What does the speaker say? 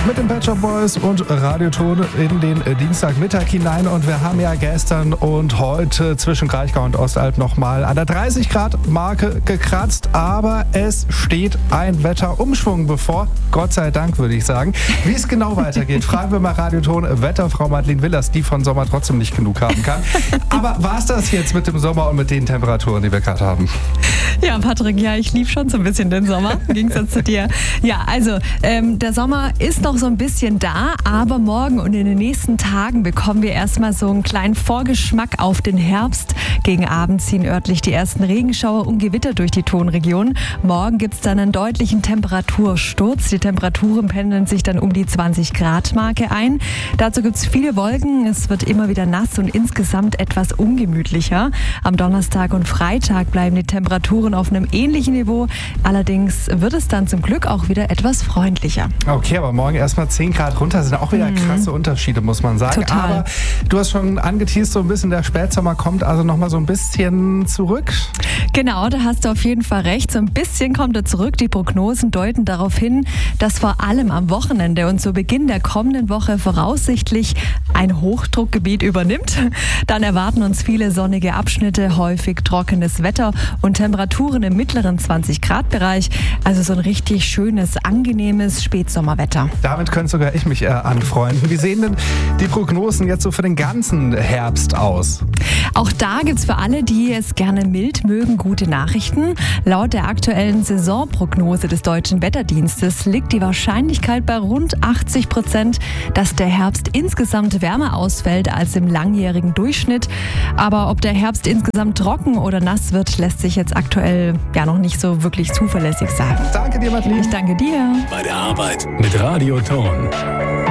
mit den Pet Shop Boys und Radioton in den Dienstagmittag hinein. Und wir haben ja gestern und heute zwischen Kraichgau und Ostalb nochmal an der 30-Grad-Marke gekratzt. Aber es steht ein Wetterumschwung bevor. Gott sei Dank, würde ich sagen. Wie es genau weitergeht, fragen wir mal Radioton-Wetterfrau Madeleine Willers, die von Sommer trotzdem nicht genug haben kann. Aber war es das jetzt mit dem Sommer und mit den Temperaturen, die wir gerade haben? Ja, Patrick, ja, ich liebe schon so ein bisschen den Sommer, im Gegensatz zu dir. Ja, also der Sommer ist noch so ein bisschen da, aber morgen und in den nächsten Tagen bekommen wir erstmal so einen kleinen Vorgeschmack auf den Herbst. Gegen Abend ziehen örtlich die ersten Regenschauer und Gewitter durch die Tonregion. Morgen gibt es dann einen deutlichen Temperatursturz. Die Temperaturen pendeln sich dann um die 20-Grad-Marke ein. Dazu gibt es viele Wolken. Es wird immer wieder nass und insgesamt etwas ungemütlicher. Am Donnerstag und Freitag bleiben die Temperaturen auf einem ähnlichen Niveau. Allerdings wird es dann zum Glück auch wieder etwas freundlicher. Okay, aber morgen erstmal 10 Grad runter, sind auch wieder krasse Unterschiede, muss man sagen. Total. Aber du hast schon angeteast, so ein bisschen der Spätsommer kommt also nochmal so ein bisschen zurück. Genau, da hast du auf jeden Fall recht. So ein bisschen kommt er zurück. Die Prognosen deuten darauf hin, dass vor allem am Wochenende und zu Beginn der kommenden Woche voraussichtlich ein Hochdruckgebiet übernimmt. Dann erwarten uns viele sonnige Abschnitte, häufig trockenes Wetter und Temperaturen im mittleren 20-Grad-Bereich. Also so ein richtig schönes, angenehmes Spätsommerwetter. Damit könnte sogar ich mich anfreunden. Wie sehen denn die Prognosen jetzt so für den ganzen Herbst aus? Auch da gibt es für alle, die es gerne mild mögen, gute Nachrichten. Laut der aktuellen Saisonprognose des Deutschen Wetterdienstes liegt die Wahrscheinlichkeit bei rund 80%, dass der Herbst insgesamt wärmer ausfällt als im langjährigen Durchschnitt. Aber ob der Herbst insgesamt trocken oder nass wird, lässt sich jetzt aktuell ja noch nicht so wirklich zuverlässig sagen. Danke dir, Madeleine. Ich danke dir. Bei der Arbeit mit Radioton.